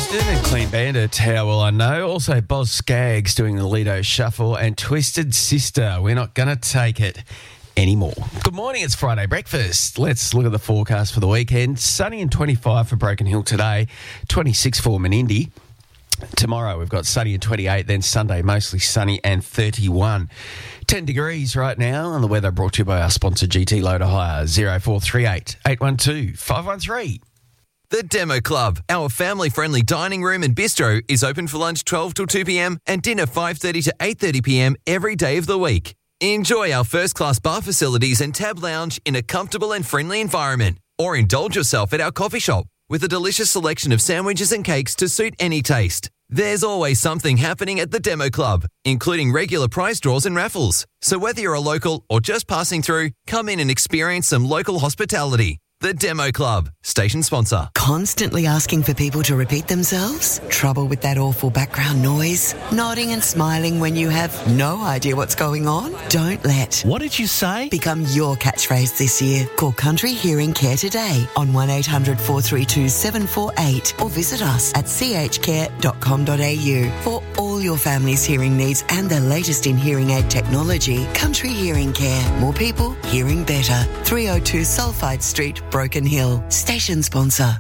Houston and Clean Bandit, how will I know? Also, Boz Scaggs doing the Lido Shuffle and Twisted Sister, We're Not Gonna Take It Anymore. Good morning, it's Friday breakfast. Let's look at the forecast for the weekend. Sunny and 25 for Broken Hill today, 26 for Menindee. Tomorrow we've got sunny and 28, then Sunday mostly sunny and 31. 10 degrees right now, and the weather brought to you by our sponsor GT Loader Hire, 0438 812 513. The Demo Club, our family-friendly dining room and bistro, is open for lunch 12 till 2 p.m. and dinner 5:30 to 8:30 p.m. every day of the week. Enjoy our first-class bar facilities and tab lounge in a comfortable and friendly environment. Or indulge yourself at our coffee shop with a delicious selection of sandwiches and cakes to suit any taste. There's always something happening at the Demo Club, including regular prize draws and raffles. So whether you're a local or just passing through, come in and experience some local hospitality. The Demo Club, station sponsor. Constantly asking for people to repeat themselves? Trouble with that awful background noise? Nodding and smiling when you have no idea what's going on? Don't let What did you say? become your catchphrase this year. Call Country Hearing Care today on 1800 432 748 or visit us at chcare.com.au for all your family's hearing needs and the latest in hearing aid technology. Country Hearing Care. More people hearing better. 302 Sulphide Street, Broken Hill. Station sponsor.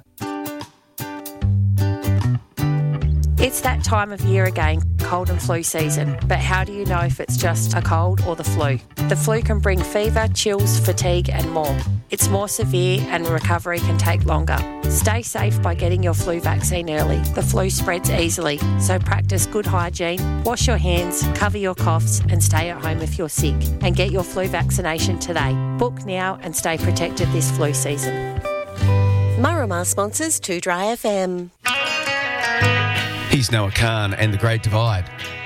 It's that time of year again, cold and flu season. But how do you know if it's just a cold or the flu? The flu can bring fever, chills, fatigue and more. It's more severe and recovery can take longer. Stay safe by getting your flu vaccine early. The flu spreads easily, so practice good hygiene, wash your hands, cover your coughs and stay at home if you're sick. And get your flu vaccination today. Book now and stay protected this flu season. Marama sponsors 2 Dry FM. He's Noah Khan and The Great Divide.